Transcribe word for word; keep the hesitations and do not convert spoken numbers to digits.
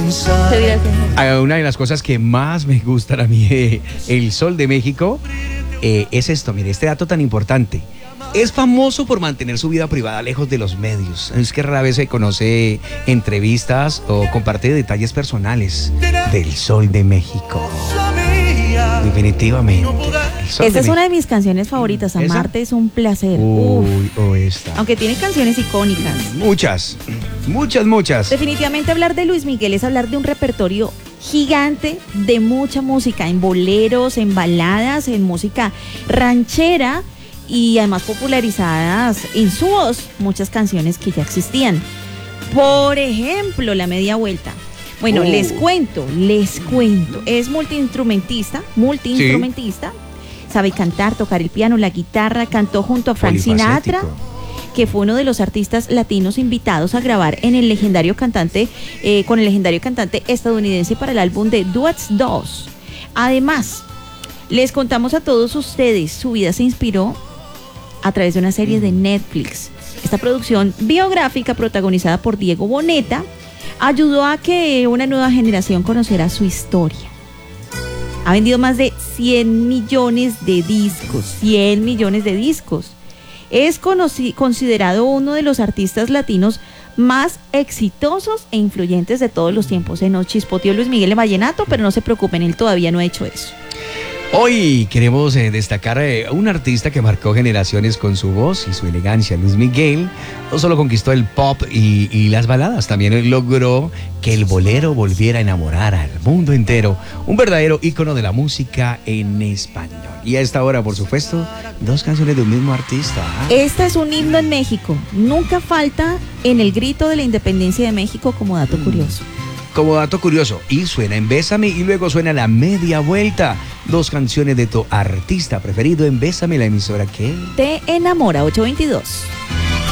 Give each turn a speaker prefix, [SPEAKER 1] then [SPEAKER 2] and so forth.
[SPEAKER 1] Una de las cosas que más me gustan a mí, eh, el Sol de México, eh, es esto. Mire, este dato tan importante. Es famoso por mantener su vida privada lejos de los medios. Es que rara vez se conoce entrevistas o comparte detalles personales del Sol de México. Definitivamente.
[SPEAKER 2] Esta es una de mis canciones favoritas. Amarte es un placer.
[SPEAKER 1] Uy, o esta.
[SPEAKER 2] Aunque tiene canciones icónicas.
[SPEAKER 1] Muchas, muchas, muchas.
[SPEAKER 2] Definitivamente hablar de Luis Miguel es hablar de un repertorio gigante de mucha música, en boleros, en baladas, en música ranchera y además popularizadas en su voz muchas canciones que ya existían. Por ejemplo, La Media Vuelta. Bueno, oh. les cuento, les cuento. Es multiinstrumentista, multiinstrumentista. Sí. Sabe cantar, tocar el piano, la guitarra. Cantó junto a Frank Sinatra, que fue uno de los artistas latinos invitados a grabar en el legendario cantante, eh, con el legendario cantante estadounidense para el álbum de Duets dos. Además, les contamos a todos ustedes, su vida se inspiró a través de una serie de Netflix. Esta producción biográfica protagonizada por Diego Boneta ayudó a que una nueva generación conociera su historia. Ha vendido más de cien millones de discos, cien millones de discos. Es conoci- considerado uno de los artistas latinos más exitosos e influyentes de todos los tiempos. Se nos chispoteó Luis Miguel en vallenato, pero no se preocupen, él todavía no ha hecho eso.
[SPEAKER 1] Hoy queremos eh, destacar a eh, un artista que marcó generaciones con su voz y su elegancia. Luis Miguel no solo conquistó el pop y, y las baladas, también logró que el bolero volviera a enamorar al mundo entero. Un verdadero ícono de la música en español. Y a esta hora, por supuesto, dos canciones de un mismo artista.
[SPEAKER 2] Esta es un himno en México. Nunca falta en el grito de la independencia de México como dato mm. curioso.
[SPEAKER 1] Como dato curioso, y suena en Bésame y luego suena La Media Vuelta. Dos canciones de tu artista preferido en Bésame, la emisora que
[SPEAKER 2] te enamora. Ocho veintidós.